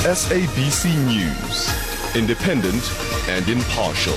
SABC News, independent and impartial.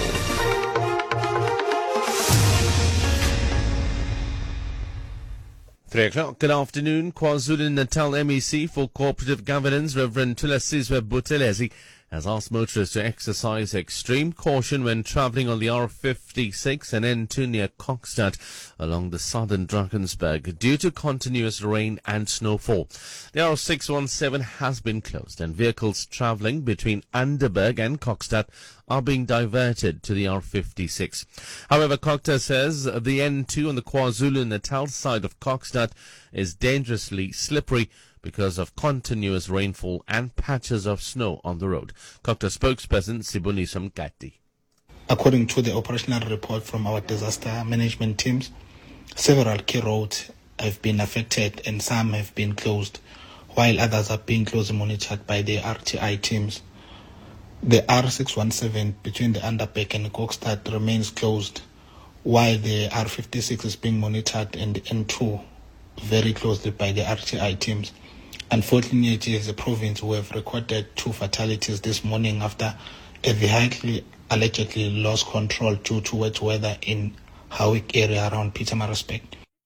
£3 good afternoon. KwaZulu-Natal MEC for Cooperative Governance, Reverend Thulasizwe Buthelezi, has asked motorists to exercise extreme caution when travelling on the R56 and N2 near Kokstad along the southern Drakensberg due to continuous rain and snowfall. The R617 has been closed and vehicles travelling between Anderburg and Kokstad are being diverted to the R56. However, Kokstad says the N2 on the KwaZulu-Natal side of Kokstad is dangerously slippery because of continuous rainfall and patches of snow on the road. Kokstad spokesperson Sibuniswa Mkati. According to the operational report from our disaster management teams, several key roads have been affected and some have been closed, while others are being closely monitored by the RTI teams. The R617 between the Anderburg and Kokstad remains closed, while the R56 is being monitored and the N2 very closely by the RTI teams. Unfortunately, it is a province who have recorded 2 fatalities this morning after a vehicle allegedly lost control due to wet weather in Howick area around Pietermaritzburg.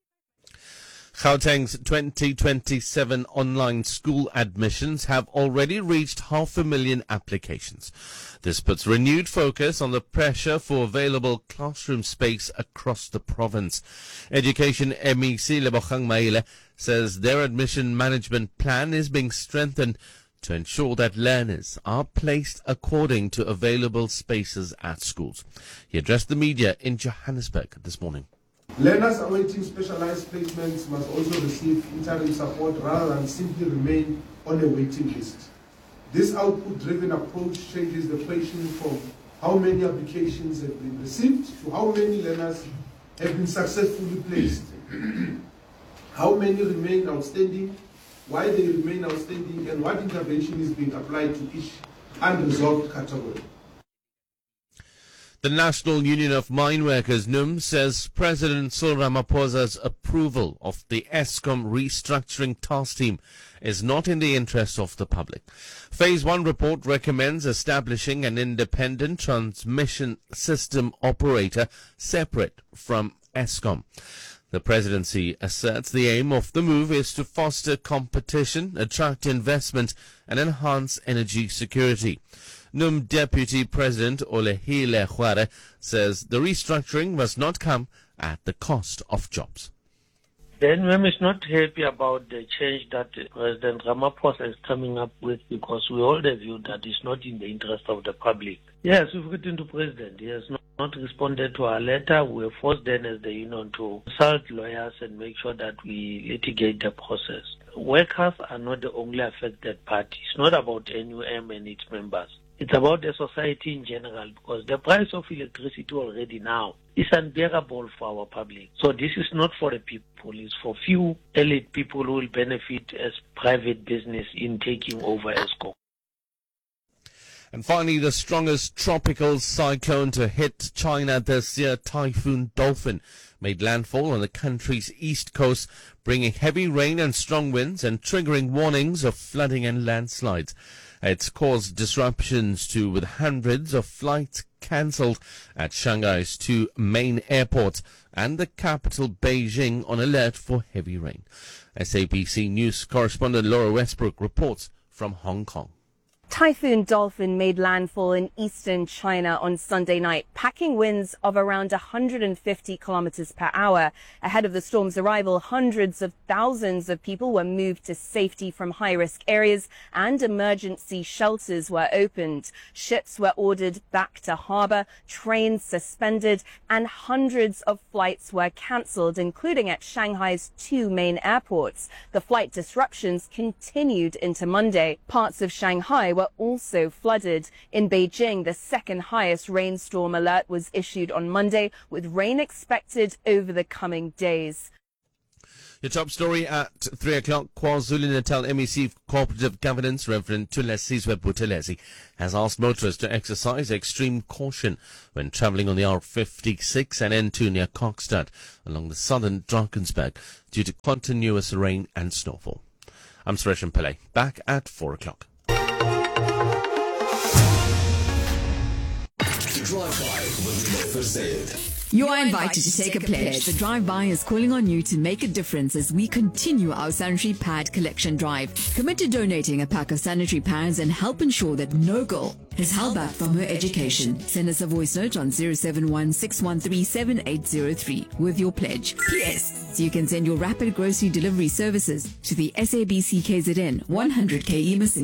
Gauteng's 2027 online school admissions have already reached 500,000 applications. This puts renewed focus on the pressure for available classroom space across the province. Education MEC Lebogang Maile says their admission management plan is being strengthened to ensure that learners are placed according to available spaces at schools. He addressed the media in Johannesburg this morning. Learners awaiting specialized placements must also receive interim support rather than simply remain on a waiting list. This output-driven approach changes the question from how many applications have been received to how many learners have been successfully placed, how many remain outstanding, why they remain outstanding, and what intervention is being applied to each unresolved category. The National Union of Mine Workers, NUM, says President Cyril Ramaphosa's approval of the Eskom restructuring task team is not in the interest of the public. Phase 1 report recommends establishing an independent transmission system operator separate from Eskom. The presidency asserts the aim of the move is to foster competition, attract investment and enhance energy security. NUM Deputy President Olehile Khware says the restructuring must not come at the cost of jobs. The NUM is not happy about the change that President Ramaphosa is coming up with because we hold the view that it's not in the interest of the public. Yes, we've written to President. He has not responded to our letter. We are forced then as the union to consult lawyers and make sure that we litigate the process. Workers are not the only affected party. It's not about NUM and its members. It's about the society in general because the price of electricity already now is unbearable for our public. So this is not for the people, it's for few elite people who will benefit as private business in taking over Eskom. And finally, the strongest tropical cyclone to hit China this year, Typhoon Dolphin, made landfall on the country's east coast, bringing heavy rain and strong winds and triggering warnings of flooding and landslides. It's caused disruptions with hundreds of flights cancelled at Shanghai's 2 main airports and the capital Beijing on alert for heavy rain. SABC News correspondent Laura Westbrook reports from Hong Kong. Typhoon Dolphin made landfall in eastern China on Sunday night, packing winds of around 150 kilometers per hour. Ahead of the storm's arrival, hundreds of thousands of people were moved to safety from high-risk areas and emergency shelters were opened. Ships were ordered back to harbour, trains suspended, and hundreds of flights were cancelled, including at Shanghai's 2 main airports. The flight disruptions continued into Monday. Parts of Shanghai were also flooded. In Beijing, the second highest rainstorm alert was issued on Monday, with rain expected over the coming days. Your top story at 3 o'clock. KwaZulu-Natal MEC Cooperative Governance, Reverend Thulasizwe Buthelezi, has asked motorists to exercise extreme caution when travelling on the R56 and N2 near Kokstad along the southern Drakensberg due to continuous rain and snowfall. I'm Suresh Pillay, back at 4 o'clock. Drive-by with Mo First Aid. You are invited to take a pledge. The Drive-By is calling on you to make a difference as we continue our sanitary pad collection drive. Commit to donating a pack of sanitary pads and help ensure that no girl is held back from her education. Send us a voice note on 071-613-7803 with your pledge. P.S. So you can send your rapid grocery delivery services to the SABC KZN 100 KE Missing.